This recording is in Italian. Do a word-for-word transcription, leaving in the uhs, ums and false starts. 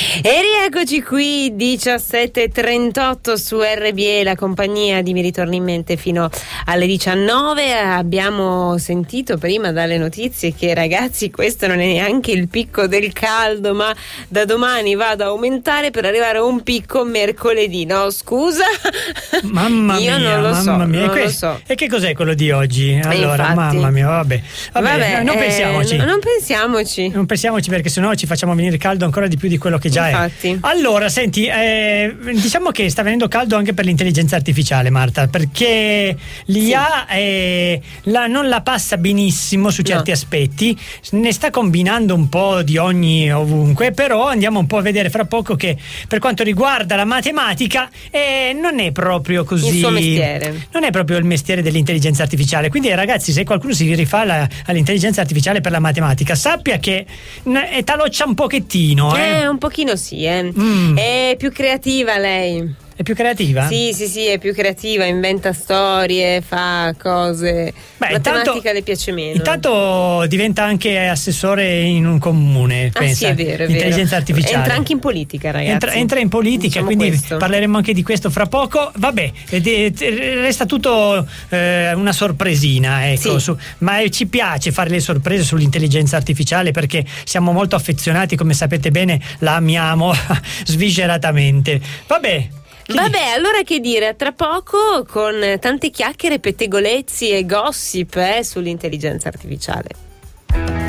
E rieccoci qui, diciassette e trentotto su R B E, la compagnia di Mi ritorni in mente fino alle diciannove. Abbiamo sentito prima dalle notizie che, ragazzi, questo non è neanche il picco del caldo, ma da domani va ad aumentare per arrivare a un picco mercoledì. No, scusa? Mamma Io mia, non lo so, mamma mia. non e, lo so. E che cos'è quello di oggi? Allora, infatti. mamma mia, vabbè. Vabbè, Vabbè, non eh, pensiamoci. Non pensiamoci. Non pensiamoci, perché sennò ci facciamo venire caldo ancora di più di quello che già Infatti. è. Allora, senti, eh, diciamo che sta venendo caldo anche per l'intelligenza artificiale, Marta, perché l'I A sì. eh, la, non la passa benissimo su certi no. aspetti, ne sta combinando un po' di ogni ovunque, però andiamo un po' a vedere fra poco che per quanto riguarda la matematica eh, non è proprio così. Il suo mestiere. Non è proprio il mestiere dell'intelligenza artificiale. Quindi, ragazzi, se qualcuno si rifà la, all'intelligenza artificiale per la matematica, sappia che eh, taloccia un pochettino. Eh, eh un pochino sì, eh. Mm. È più creativa lei. È più creativa? Sì, sì, sì, è più creativa, inventa storie, fa cose. Beh, matematica intanto, le piace meno. Intanto diventa anche assessore in un comune, ah, pensa. Sì, è vero, è intelligenza vero. artificiale. Entra anche in politica, ragazzi. Entra, entra in politica, diciamo quindi questo. Parleremo anche di questo fra poco. Vabbè, resta tutto eh, una sorpresina, ecco, sì. su, ma ci piace fare le sorprese sull'intelligenza artificiale perché siamo molto affezionati, come sapete bene, la amiamo svisceratamente. Vabbè. Vabbè, allora che dire, tra poco con tante chiacchiere, pettegolezzi e gossip eh, sull'intelligenza artificiale.